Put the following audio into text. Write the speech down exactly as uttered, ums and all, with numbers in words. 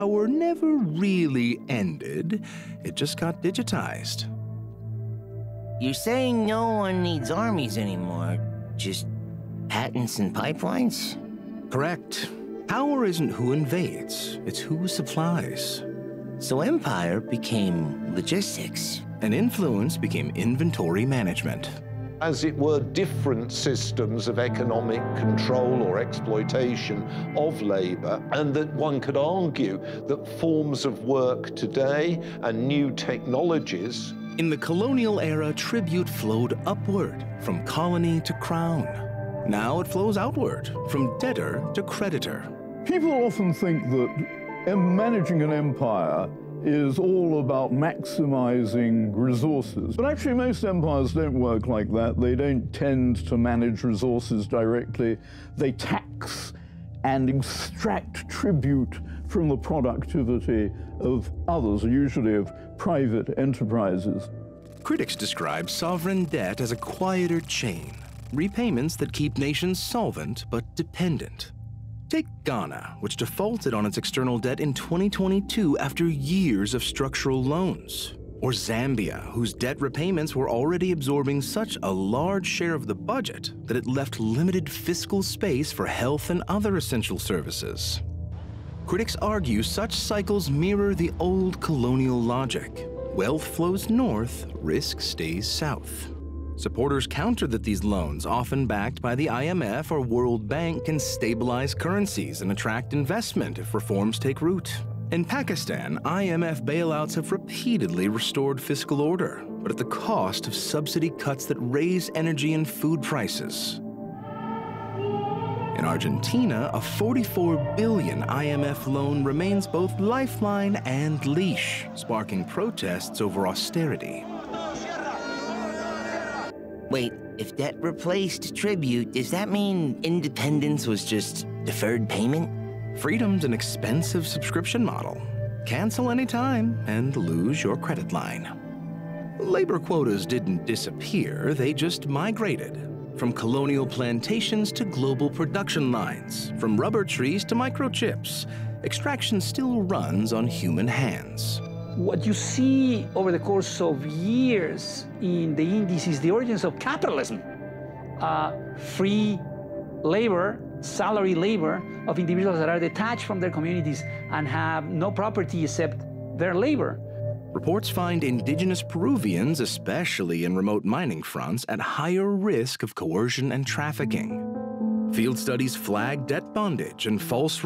Power never really ended, it just got digitized. You're saying no one needs armies anymore, just patents and pipelines? Correct. Power isn't who invades, it's who supplies. So empire became logistics. And influence became inventory management. As it were, different systems of economic control or exploitation of labor, and that one could argue that forms of work today and new technologies. In the colonial era, tribute flowed upward from colony to crown. Now it flows outward from debtor to creditor. People often think that managing an empire is all about maximizing resources. But actually, most empires don't work like that. They don't tend to manage resources directly. They tax and extract tribute from the productivity of others, usually of private enterprises. Critics describe sovereign debt as a quieter chain, repayments that keep nations solvent but dependent. Take Ghana, which defaulted on its external debt in twenty twenty-two after years of structural loans. Or Zambia, whose debt repayments were already absorbing such a large share of the budget that it left limited fiscal space for health and other essential services. Critics argue such cycles mirror the old colonial logic. Wealth flows north, risk stays south. Supporters counter that these loans, often backed by the I M F or World Bank, can stabilize currencies and attract investment if reforms take root. In Pakistan, I M F bailouts have repeatedly restored fiscal order, but at the cost of subsidy cuts that raise energy and food prices. In Argentina, a forty-four billion dollars I M F loan remains both lifeline and leash, sparking protests over austerity. Wait, if debt replaced tribute, does that mean independence was just deferred payment? Freedom's an expensive subscription model. Cancel anytime and lose your credit line. Labor quotas didn't disappear, they just migrated. From colonial plantations to global production lines, from rubber trees to microchips, extraction still runs on human hands. What you see over the course of years in the Indies is the origins of capitalism. Uh, free labor, salary labor of individuals that are detached from their communities and have no property except their labor. Reports find indigenous Peruvians, especially in remote mining fronts, at higher risk of coercion and trafficking. Field studies flag debt bondage and false